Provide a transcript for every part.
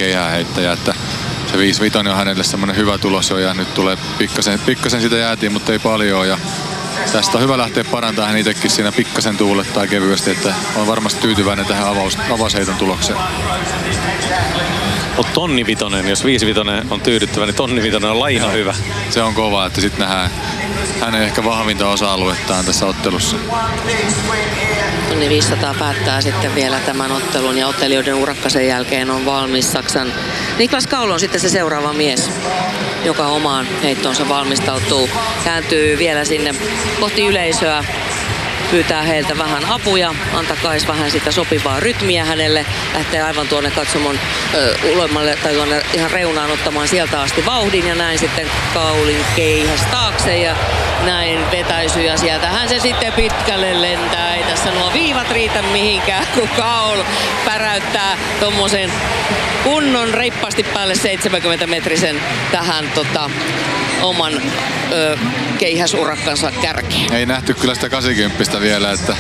keihääheittäjä, että se 5-5 on hänelle semmoinen hyvä tulos jo ja nyt tulee pikkasen sitä jäätiin, mutta ei paljon ja tästä on hyvä lähteä parantamaan hän itsekin siinä pikkasen tuulettaa kevyesti, että on varmasti tyytyväinen tähän avausheiton tulokseen. Mutta tonnivitonen, jos 5-5 on tyydyttävä, niin tonnivitonen on ihan hyvä. Se on kova, että sitten nähdään hänen ehkä vahvinta osa-aluettaan tässä ottelussa. Tonni 500 päättää sitten vielä tämän ottelun ja ottelijoiden urakka sen jälkeen on valmis. Saksan Niklas Kaul on sitten se seuraava mies, joka omaan heittoonsa valmistautuu. Kääntyy vielä sinne kohti yleisöä. Pyytää heiltä vähän apuja, antakais vähän sitä sopivaa rytmiä hänelle. Lähtee aivan tuonne katsomon ulemmalle tai tuonne ihan reunaan ottamaan sieltä asti vauhdin ja näin sitten Kaulin keihäs taakse ja näin vetäisyjä sieltä. Hän se sitten pitkälle lentää. Ei tässä nuo viivat riitä mihinkään, kun Kaul päräyttää tommosen kunnon reippaasti päälle 70-metrisen tähän oman keihäsurakkansa kärkeen. Ei nähty kyllä sitä 80 vielä, että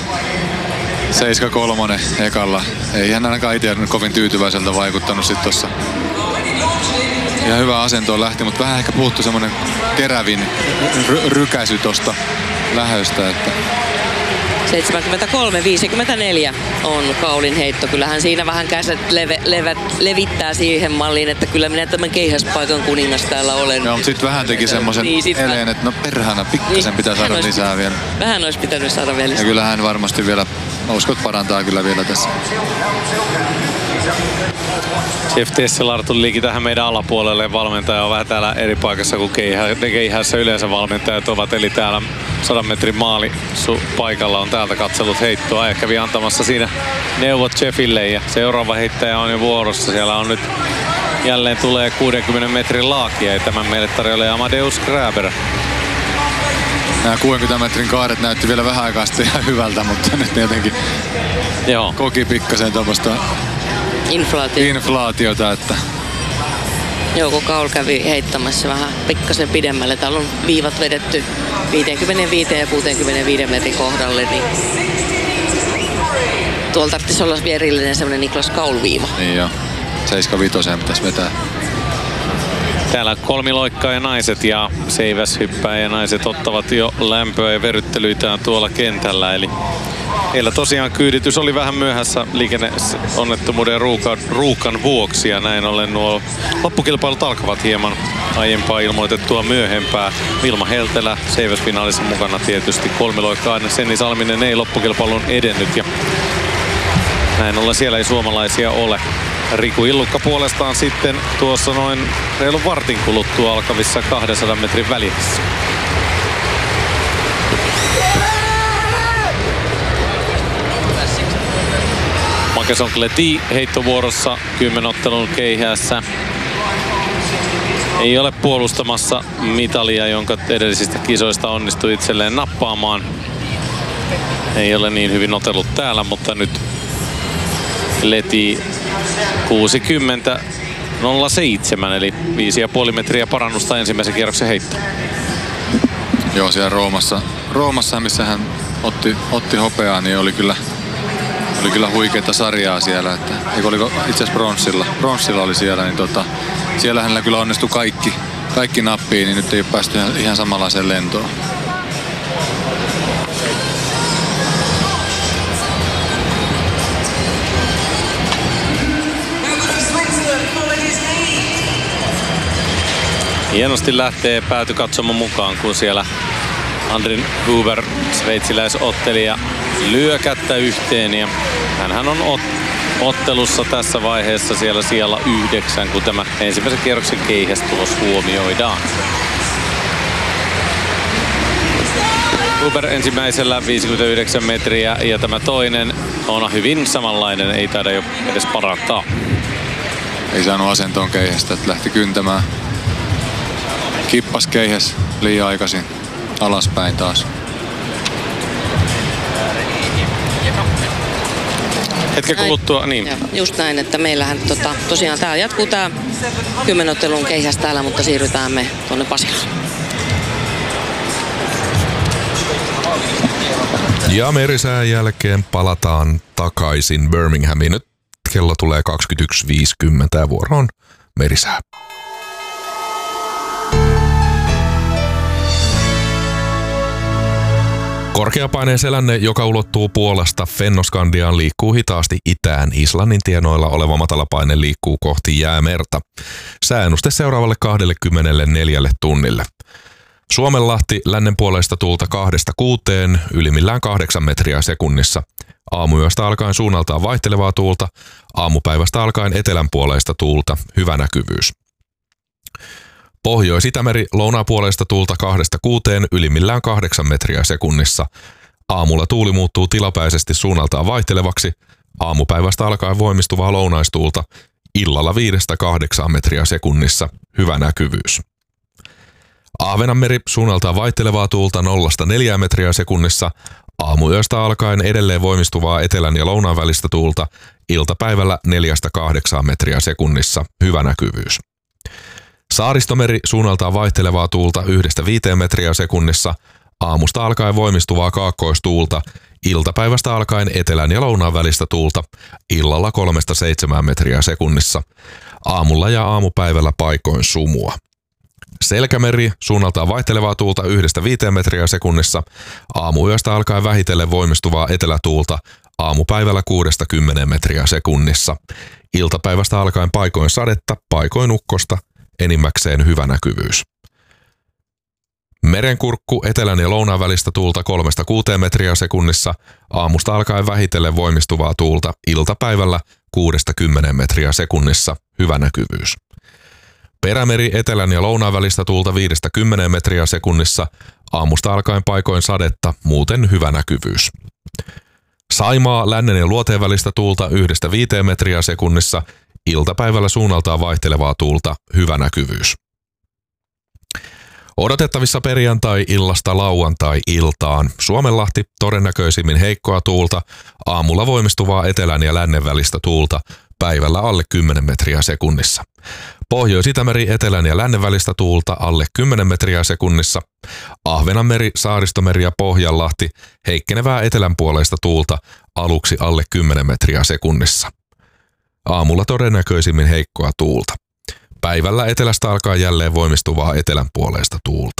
7-3 ekalla. Ei hän ainakaan itse kovin tyytyväiseltä vaikuttanut sit tossa. Ja hyvä asentoon lähti, mutta vähän ehkä puuttui semmonen terävin rykäisy tosta lähöstä, että 73-54 on Kaulin heitto. Kyllähän siinä vähän käset levittää siihen malliin, että kyllä minä tämän keihäspaikan kuningas täällä olen. Joo, mutta sitten vähän teki semmoisen niin, eleen, että no perhana, pikkasen niin, pitää saada lisää vielä. Vähän olisi pitänyt saada vielä lisää. Ja kyllä hän varmasti vielä, uskot parantaa kyllä vielä tässä. Jeff Tesselar tulikin tähän meidän alapuolelle. Valmentaja on vähän täällä eri paikassa kuin keihässä yleensä valmentajat ovat. Eli täällä 100 metrin maali paikalla on täältä katsellut heittoa ja kävi antamassa siinä neuvot Jeffille. Ja seuraava heittäjä on jo vuorossa. Siellä on nyt jälleen tulee 60 metrin laakia ja tämän meille tarjoilee Amadeus Graber. Nämä 60 metrin kaaret näytti vielä vähän aikaa sitten ihan hyvältä, mutta nyt jotenkin koki pikkasen tuommoista inflaatiota, että joo, kun Kaul kävi heittämässä vähän pikkasen pidemmälle. Täällä on viivat vedetty 55 ja 65 metrin kohdalle, niin tuolla tarvitsisi olla erillinen semmoinen Niklas Kaul-viiva. Niin joo, 75 pitäisi vetää. Täällä kolmiloikkaa ja naiset ja seiväshyppää ja naiset ottavat jo lämpöä ja verryttelyitään tuolla kentällä. Eli heillä tosiaan kyyditys oli vähän myöhässä liikenneonnettomuuden ruuhkan vuoksi ja näin ollen nuo loppukilpailut alkavat hieman aiempaa ilmoitettua myöhempää. Vilma Heltelä seiväsfinaalissa mukana tietysti kolmiloikkaa. Senni Salminen ei loppukilpailun edennyt ja näin ollen siellä ei suomalaisia ole. Riku Illukka puolestaan sitten tuossa noin reilun vartin kuluttua alkavissa 200 metrin välissä. Makeson Kleti heittovuorossa 10 ottelun keihäässä. Ei ole puolustamassa mitalia, jonka edellisistä kisoista onnistui itselleen nappaamaan. Ei ole niin hyvin otellut täällä, mutta nyt Leti 60-07, eli 5,5 metriä parannusta ensimmäisen kierroksen heitto. Joo, siellä Roomassa missä hän otti hopeaa, niin oli kyllä huikeita sarjaa siellä. Että, oliko itse asiassa bronssilla oli siellä, niin siellä hänellä kyllä onnistui kaikki nappiin, niin nyt ei ole päästy ihan samanlaiseen lentoon. Hienosti lähtee päätykatsomon mukaan, kun siellä Andrin Huber, sveitsiläisottelija, lyö kättä yhteen. Ja hänhän on ottelussa tässä vaiheessa siellä 9, kun tämä ensimmäisen kierroksen keihästulos huomioidaan. Huber ensimmäisellä 59 metriä ja tämä toinen on hyvin samanlainen, ei taida jo edes parantaa. Ei saanut asentoon keihästä, että lähti kyntämään. Kippas keihäs liian aikaisin alaspäin taas. Hetken kuluttua, niin. Joo, just näin, että meillähän tosiaan täällä jatkuu tää 10 ottelun keihäs täällä, mutta siirrytään me tuonne Pasilaan. Ja merisään jälkeen palataan takaisin Birminghamiin. Nyt kello tulee 21.50 ja vuoro on merisää. Korkeapaineen selänne, joka ulottuu Puolasta Fennoskandiaan, liikkuu hitaasti itään. Islannin tienoilla oleva matalapaine liikkuu kohti Jäämerta. Sääennuste seuraavalle 24 tunnille. Suomenlahti lännenpuoleista tuulta 2–6, ylimmillään 8 metriä sekunnissa. Aamuyöstä alkaen suunnaltaan vaihtelevaa tuulta, aamupäivästä alkaen etelänpuoleista tuulta, hyvä näkyvyys. Pohjois-Itämeri lounapuoleista tuulta 2–6, ylimmillään 8 metriä sekunnissa. Aamulla tuuli muuttuu tilapäisesti suunnaltaan vaihtelevaksi, aamupäivästä alkaen voimistuvaa lounaistuulta, illalla 5–8 metriä sekunnissa, hyvä näkyvyys. Ahvenanmeri suunnaltaan vaihtelevaa tuulta 0–4 metriä sekunnissa, aamuyöstä alkaen edelleen voimistuvaa etelän ja lounaan välistä tuulta, iltapäivällä 4–8 metriä sekunnissa, hyvä näkyvyys. Saaristomeri suunnaltaan vaihtelevaa tuulta 1–5 metriä sekunnissa, aamusta alkaen voimistuvaa kaakkoistuulta, iltapäivästä alkaen etelän ja lounaan välistä tuulta, illalla 3–7 metriä sekunnissa, aamulla ja aamupäivällä paikoin sumua. Selkämeri suunnaltaan vaihtelevaa tuulta 1–5 metriä sekunnissa, aamuyöstä alkaen vähitellen voimistuvaa etelätuulta, aamupäivällä 6–10 metriä sekunnissa, iltapäivästä alkaen paikoin sadetta, paikoin ukkosta, enimmäkseen hyvä näkyvyys. Merenkurkku etelän ja lounaan välistä tuulta 3–6 metriä sekunnissa, aamusta alkaen vähitellen voimistuvaa tuulta, iltapäivällä 6–10 metriä sekunnissa, hyvä näkyvyys. Perämeri etelän ja lounaan välistä tuulta 5–10 metriä sekunnissa, aamusta alkaen paikoin sadetta, muuten hyvä näkyvyys. Saimaa lännen ja luoteen välistä tuulta 1–5 metriä sekunnissa, iltapäivällä suunnaltaan vaihtelevaa tuulta, hyvä näkyvyys. Odotettavissa perjantai-illasta lauantai-iltaan. Suomenlahti todennäköisimmin heikkoa tuulta, aamulla voimistuvaa etelän ja lännen välistä tuulta, päivällä alle 10 metriä sekunnissa. Pohjois-Itämeri etelän ja lännen välistä tuulta alle 10 metriä sekunnissa. Ahvenanmeri, Saaristomeri ja Pohjanlahti heikkenevää etelänpuoleista tuulta, aluksi alle 10 metriä sekunnissa. Aamulla todennäköisimmin heikkoa tuulta. Päivällä etelästä alkaa jälleen voimistuvaa etelänpuoleista tuulta.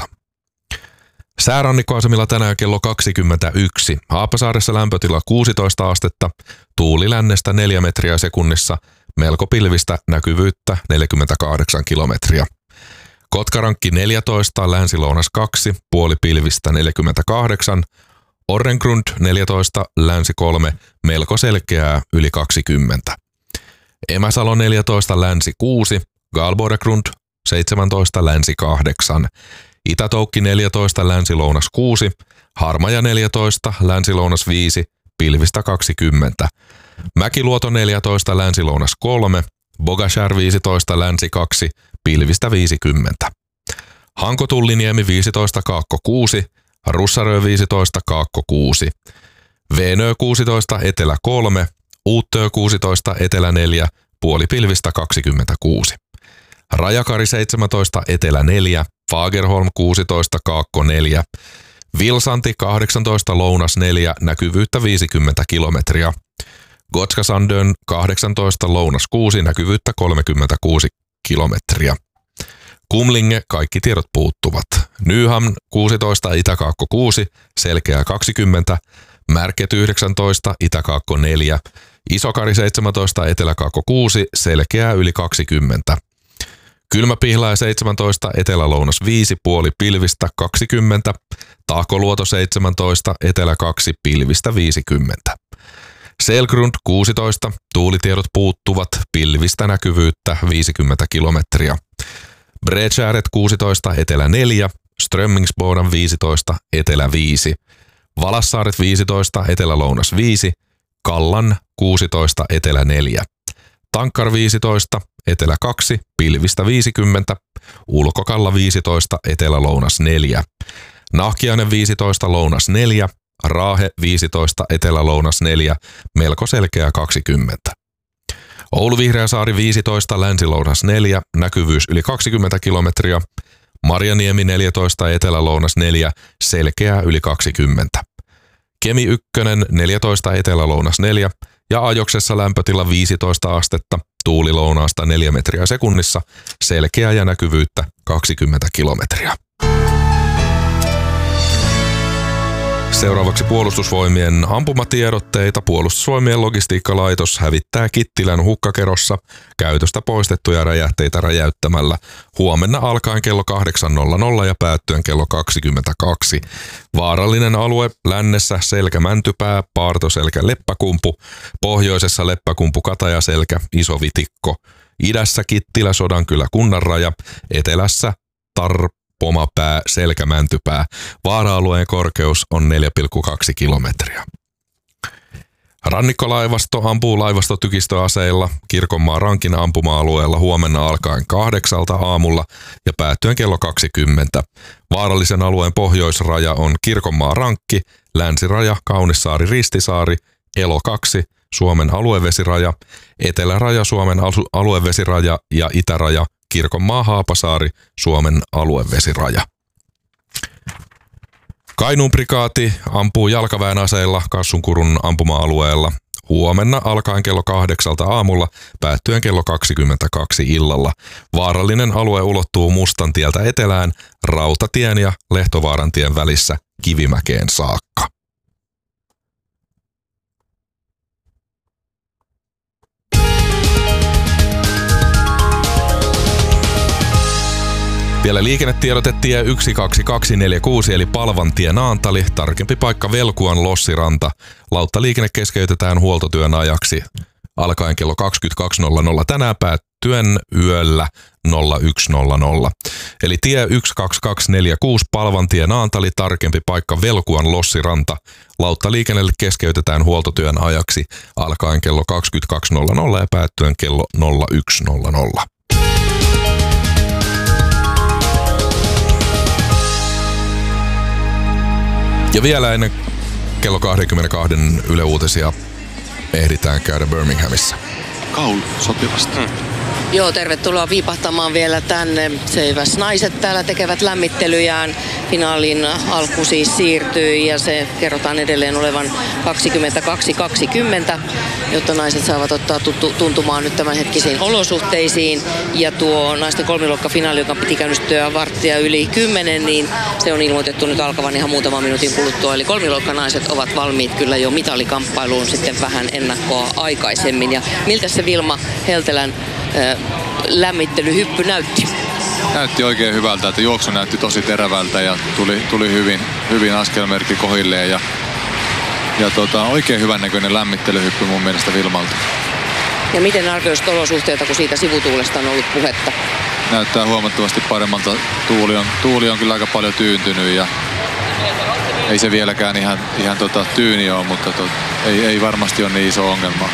Säärannikkoasemilla tänään kello 21. Haapasaaressa lämpötila 16 astetta, tuuli lännestä 4 metriä sekunnissa, melko pilvistä, näkyvyyttä 48 kilometriä. Kotkarankki 14, länsi-lounas 2, puoli pilvistä 48, Orrengrund 14, länsi 3, melko selkeää yli 20. Emäsalo 14, länsi 6, Galborgrund 17, länsi 8, Itä-Toukki 14, länsi-lounas 6, Harmaja 14, länsi-lounas 5, pilvistä 20, Mäkiluoto 14, länsi-lounas 3, Bogashär 15, länsi 2, pilvistä 50, Hanko-Tulliniemi 15, kaakko 6, Russarö 15, kaakko 6, Veenö 16, etelä 3, Uuttöö 16, etelä 4, puoli pilvistä 26. Rajakari 17, etelä 4, Fagerholm 16, kaakko 4, Vilsanti 18, lounas 4, näkyvyyttä 50 kilometriä, Gotskasandön 18, lounas 6, näkyvyyttä 36 kilometriä. Kumlinge, kaikki tiedot puuttuvat. Nyhamn 16, itäkaakko 6, selkeää 20, Märket 19, itäkaakko 4, Isokari 17, eteläkaakko 6, selkeää yli 20. Kylmäpihlaja 17, etelä-lounas 5, puoli pilvistä 20, Tahkoluoto 17, etelä 2, pilvistä 50. Selgrund 16, tuulitiedot puuttuvat, pilvistä näkyvyyttä 50 kilometriä. Bredskäret 16, etelä 4, Strömmingsboden 15, etelä 5, Valassaaret 15, etelä-lounas 5, Kallan 16, etelä 4, Tankkar 15, etelä 2, pilvistä 50, Ulkokalla 15, etelä-lounas 4, Nahkiainen 15, lounas 4, Raahe 15, etelä-lounas 4, melko selkeä 20. Oulu-Vihreäsaari 15, länsi-lounas 4, näkyvyys yli 20 kilometriä, Marjaniemi 14, etelä-lounas 4, selkeää yli 20. Kemi 1, 14, etelä-lounas 4, ja ajoksessa lämpötila 15 astetta, tuuli lounaasta 4 metriä sekunnissa, selkeää ja näkyvyyttä 20 kilometriä. Seuraavaksi Puolustusvoimien ampumatiedotteita. Puolustusvoimien logistiikkalaitos hävittää Kittilän hukkakerossa käytöstä poistettuja räjähteitä räjäyttämällä huomenna alkaen kello 8.00 ja päättyen kello 22. Vaarallinen alue lännessä Selkä-Mäntypää, Paartoselkä, Leppäkumpu, pohjoisessa Leppäkumpu, Katajaselkä, Iso-Vitikko, idässä Kittilä, Sodankylä, Kunnanraja, etelässä Pomapää, Selkä-Mäntypää. Vaara-alueen korkeus on 4,2 kilometriä. Rannikkolaivasto ampuu laivastotykistöaseilla Kirkonmaan Rankin ampuma-alueella huomenna alkaen 8 aamulla ja päättyen kello 20. Vaarallisen alueen pohjoisraja on Kirkonmaan Rankki, länsiraja Kaunissaari, Ristisaari, Elo 2, Suomen aluevesiraja, eteläraja Suomen aluevesiraja ja itäraja Kirkonmaa, Haapasaari, Suomen aluevesiraja. Kainuun prikaati ampuu jalkaväen aseilla Kassunkurun ampuma-alueella huomenna alkaen kello 8 aamulla päättyen kello 22 illalla. Vaarallinen alue ulottuu Mustantieltä etelään Rautatien ja Lehtovaarantien välissä Kivimäkeen saakka. Vielä liikennetiedote tie 12246 eli Palvantie Naantali, tarkempi paikka Velkuan Lossiranta. Lauttaliikenne keskeytetään huoltotyön ajaksi alkaen kello 22.00 tänään päättyen yöllä 01.00. Eli tie 12246 Palvantie Naantali, tarkempi paikka Velkuan Lossiranta. Lauttaliikennelle keskeytetään huoltotyön ajaksi alkaen kello 22.00 ja päättyen kello 01.00. Ja vielä ennen kello 22 Yle Uutisia ehditään käydä Birminghamissa. Kaul sopivasti. Joo, tervetuloa viipahtamaan vielä tänne. Seiväs naiset täällä tekevät lämmittelyjään. Finaalin alku siis siirtyi ja se kerrotaan edelleen olevan 22-20, jotta naiset saavat ottaa tuntumaan nyt tämänhetkisiin olosuhteisiin. Ja tuo naisten kolmiluokkafinaali, joka piti käynnistyä 9:15, niin se on ilmoitettu nyt alkavan ihan muutaman minuutin kuluttua. Eli kolmiluokkanaiset ovat valmiit kyllä jo mitalikamppailuun sitten vähän ennakkoa aikaisemmin. Ja miltä se Vilma Heltelän lämmittelyhyppy näytti oikein hyvältä, että juoksu näytti tosi terävältä ja tuli hyvin askelmerkki kohilleen ja oikein hyvän näköinen lämmittelyhyppy mun mielestä Vilmalta. Ja miten arvioisit olosuhteita, kun siitä sivutuulesta on ollut puhetta? Näyttää huomattavasti paremmalta. Tuuli on kyllä aika paljon tyyntynyt ja ei se vieläkään ihan tyyni ole, mutta ei varmasti ole niin iso ongelma.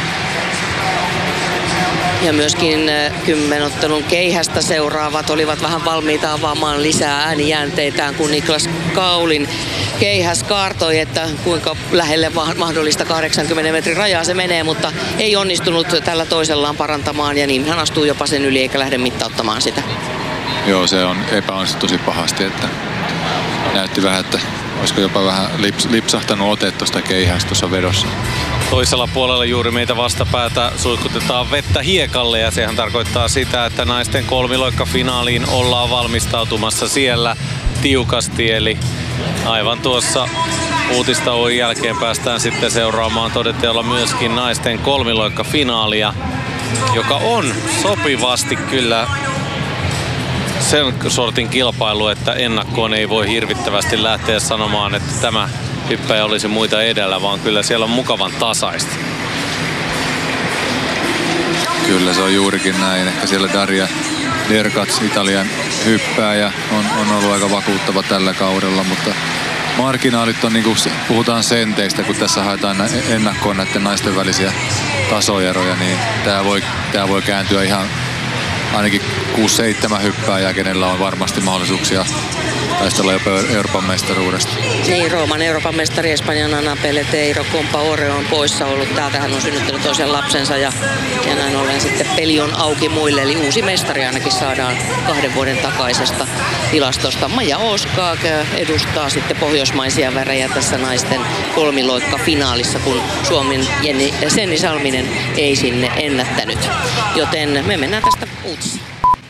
Ja myöskin 10-ottelun keihästä seuraavat olivat vähän valmiita avaamaan lisää äänijänteitään, kun Niklas Kaulin keihäs kaartoi, että kuinka lähelle mahdollista 80 metrin rajaa se menee, mutta ei onnistunut tällä toisellaan parantamaan ja niin hän astuu jopa sen yli eikä lähde mittauttamaan sitä. Joo, se on epäonnistuttu tosi pahasti, että näytti vähän, että olisiko jopa vähän lipsahtanut ote tuosta keihästä tuossa vedossa. Toisella puolella juuri meitä vastapäätä suihkutetaan vettä hiekalle ja sehän tarkoittaa sitä, että naisten kolmiloikkafinaaliin ollaan valmistautumassa siellä tiukasti. Eli aivan tuossa uutistauon jälkeen päästään sitten seuraamaan todenteolla myöskin naisten kolmiloikkafinaalia, joka on sopivasti kyllä sen sortin kilpailu, että ennakkoon ei voi hirvittävästi lähteä sanomaan, että tämä hyppäjä olisi muita edellä, vaan kyllä siellä on mukavan tasaista. Kyllä se on juurikin näin. Ehkä siellä Daria Derkats, Italian hyppääjä, on ollut aika vakuuttava tällä kaudella, mutta marginaalit on, niin kuin puhutaan senteistä, kun tässä haetaan ennakkoon näiden naisten välisiä tasoeroja, niin tämä voi kääntyä ihan ainakin 6-7 hyppääjää, kenellä on varmasti mahdollisuuksia taistella jopa Euroopan mestaruudesta. Niin, Rooman Euroopan mestari Espanjan Ana Peleteiro Compaore on poissa ollut. Täältä hän on synnyttänyt toisen lapsensa ja näin ollen sitten peli on auki muille. Eli uusi mestari ainakin saadaan 2 vuoden takaisesta tilastosta. Maja Oskaak edustaa sitten pohjoismaisia värejä tässä naisten kolmiloikka-finaalissa, kun Suomen Senni Salminen ei sinne ennättänyt. Joten me mennään tästä uutisiin.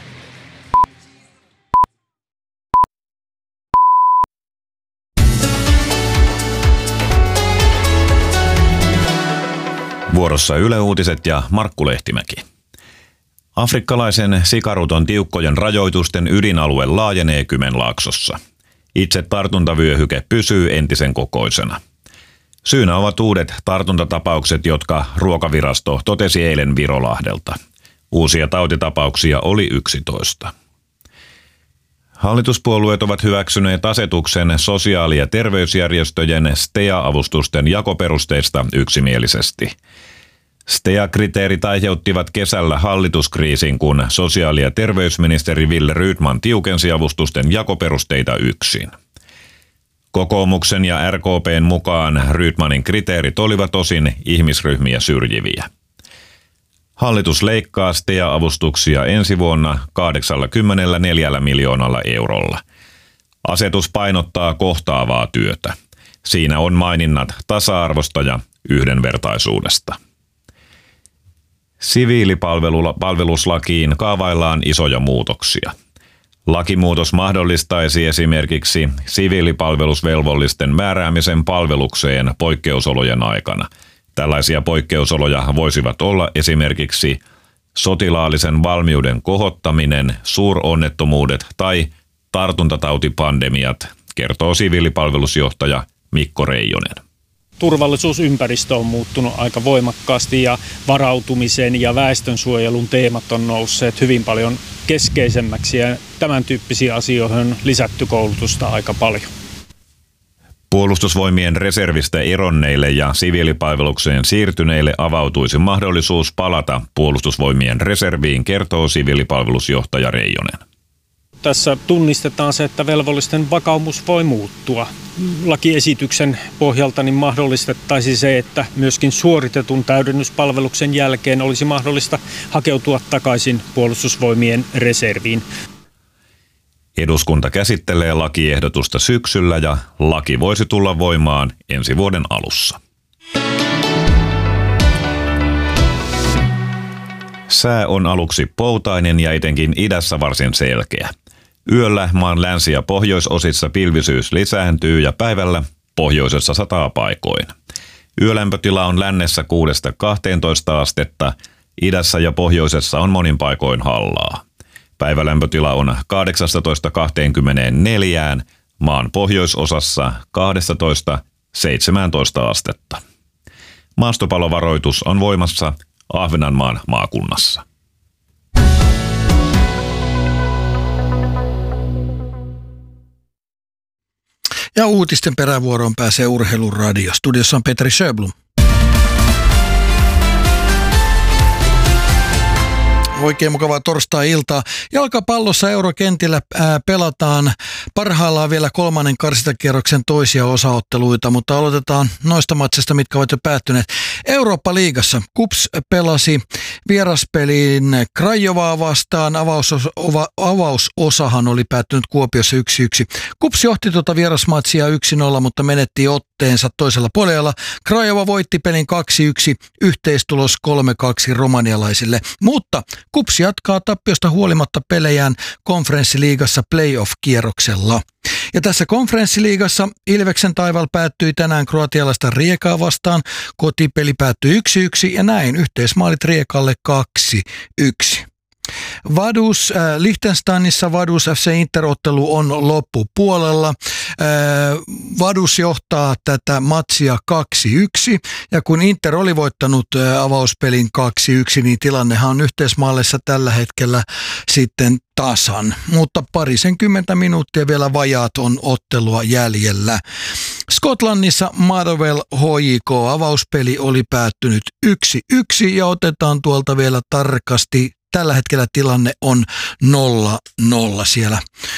Vuorossa Yle Uutiset ja Markku Lehtimäki. Afrikkalaisen sikaruton tiukkojen rajoitusten ydinalue laajenee Kymenlaaksossa. Itse tartuntavyöhyke pysyy entisen kokoisena. Syynä ovat uudet tartuntatapaukset, jotka Ruokavirasto totesi eilen Virolahdelta. Uusia tautitapauksia oli 11. Hallituspuolueet ovat hyväksyneet asetuksen sosiaali- ja terveysjärjestöjen STEA-avustusten jakoperusteista yksimielisesti. STEA-kriteerit aiheuttivat kesällä hallituskriisin, kun sosiaali- ja terveysministeri Wille Rydman tiukensi avustusten jakoperusteita yksin. Kokoomuksen ja RKP:n mukaan Rydmanin kriteerit olivat osin ihmisryhmiä syrjiviä. Hallitus leikkaa STEA-avustuksia ensi vuonna 84 miljoonalla eurolla. Asetus painottaa kohtaavaa työtä. Siinä on maininnat tasa-arvosta ja yhdenvertaisuudesta. Siviilipalveluslakiin kaavaillaan isoja muutoksia. Lakimuutos mahdollistaisi esimerkiksi siviilipalvelusvelvollisten määräämisen palvelukseen poikkeusolojen aikana. Tällaisia poikkeusoloja voisivat olla esimerkiksi sotilaallisen valmiuden kohottaminen, suuronnettomuudet tai tartuntatautipandemiat, kertoo siviilipalvelusjohtaja Mikko Reijonen. Turvallisuusympäristö on muuttunut aika voimakkaasti ja varautumisen ja väestönsuojelun teemat on nousseet hyvin paljon keskeisemmäksi ja tämän tyyppisiin asioihin on lisätty koulutusta aika paljon. Puolustusvoimien reservistä eronneille ja siviilipalvelukseen siirtyneille avautuisi mahdollisuus palata Puolustusvoimien reserviin, kertoo siviilipalvelusjohtaja Reijonen. Tässä tunnistetaan se, että velvollisten vakaumus voi muuttua. Lakiesityksen pohjalta niin mahdollistettaisiin se, että myöskin suoritetun täydennyspalveluksen jälkeen olisi mahdollista hakeutua takaisin Puolustusvoimien reserviin. Eduskunta käsittelee lakiehdotusta syksyllä ja laki voisi tulla voimaan ensi vuoden alussa. Sää on aluksi poutainen ja etenkin idässä varsin selkeä. Yöllä maan länsi- ja pohjoisosissa pilvisyys lisääntyy ja päivällä pohjoisessa sataa paikoin. Yölämpötila on lännessä 6-12 astetta, idässä ja pohjoisessa on monin paikoin hallaa. Päivälämpötila on 18-24, maan pohjoisosassa 12-17 astetta. Maastopalovaroitus on voimassa Ahvenanmaan maakunnassa. Ja uutisten perävuoroon pääsee Urheiluradio. Studiossa on Petri Sjöblom. Oikein mukavaa torstai-iltaa. Jalkapallossa eurokentillä pelataan parhaillaan vielä 3. karsintakierroksen toisia osaotteluita, mutta aloitetaan noista matseista, mitkä ovat jo päättyneet. Eurooppa-liigassa KuPS pelasi vieraspeliin Craiovaa vastaan. Avausosahan oli päättynyt Kuopiossa 1-1. KuPS johti tuota vierasmatsia 1-0, mutta menetti otteensa toisella puolella. Craiova voitti pelin 2-1, yhteistulos 3-2 romanialaisille, mutta KuPS jatkaa tappiosta huolimatta pelejään konferenssiliigassa playoff-kierroksella. Ja tässä konferenssiliigassa Ilveksen taival päättyi tänään kroatialaista Rijekaa vastaan. Kotipeli päättyi 1-1 ja näin yhteismaalit Rijekalle 2-1. Liechtensteinissa Vaduz FC Interottelu on loppupuolella. Vaduz johtaa tätä matsia 2-1 ja kun Inter oli voittanut avauspelin 2-1, niin tilannehan on yhteismaallissa tällä hetkellä sitten tasan. Mutta 20 minuuttia vielä vajaat on ottelua jäljellä. Skotlannissa Motherwell HJK avauspeli oli päättynyt 1-1 ja otetaan tuolta vielä tarkasti. Tällä hetkellä tilanne on 0-0 siellä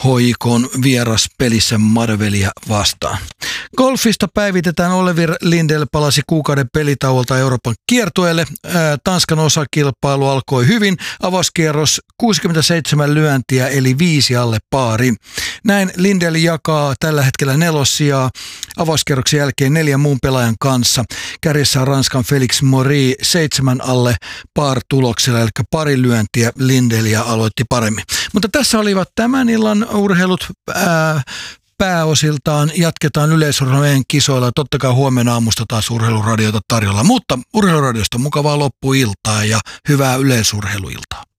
HJK:n vieraspelissä Marvelia vastaan. Golfista päivitetään Oliver Lindell palasi kuukauden pelitauolta Euroopan kiertueelle. Tanskan osakilpailu alkoi hyvin. Avauskierros 67 lyöntiä eli 5 alle paari. Näin Lindell jakaa tällä hetkellä 4. sijaa avauskierroksen jälkeen 4 muun pelaajan kanssa. Kärjessä on Ranskan Felix Maury 7 alle par-tuloksella, eli pari lyöntiä Lindellia aloitti paremmin. Mutta tässä olivat tämän illan urheilut pääosiltaan. Jatketaan yleisurheilujen kisoilla. Totta kai huomenna aamusta taas urheiluradiota tarjolla. Mutta urheiluradiosta mukavaa loppuiltaa ja hyvää yleisurheiluiltaa.